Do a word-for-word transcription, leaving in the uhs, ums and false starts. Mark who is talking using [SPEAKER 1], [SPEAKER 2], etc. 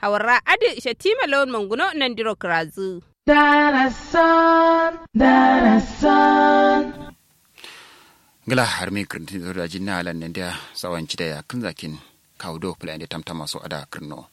[SPEAKER 1] Hawarra adi shatima lawan manguno nan diro krazu.
[SPEAKER 2] Darasan, darasan.
[SPEAKER 3] Gala harmi kirti da jinna alan nan da sawanci da ya kan zakin kawo do plan da tamtama so ada kirno.